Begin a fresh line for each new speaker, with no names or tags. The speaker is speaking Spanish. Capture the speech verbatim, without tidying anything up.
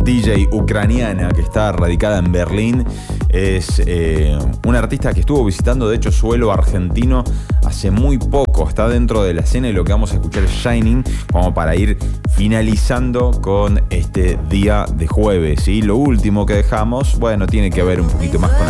D J ucraniana que está radicada en Berlín. Es eh, una artista que estuvo visitando, de hecho, suelo argentino hace muy poco. Está dentro de la escena y lo que vamos a escuchar es Shining, como para ir finalizando con este día de jueves. Y lo último que dejamos, bueno, tiene que ver un poquito más con